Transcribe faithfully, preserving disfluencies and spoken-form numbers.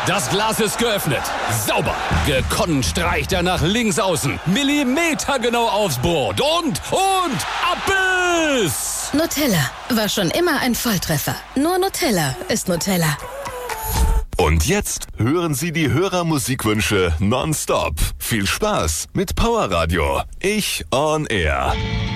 Das Glas ist geöffnet. Sauber. Gekonnt streicht er nach links außen. Millimetergenau aufs Brot. Und, und, ab ist... Nutella war schon immer ein Volltreffer. Nur Nutella ist Nutella. Und jetzt hören Sie die Hörermusikwünsche nonstop. Viel Spaß mit Power Radio. Ich on Air.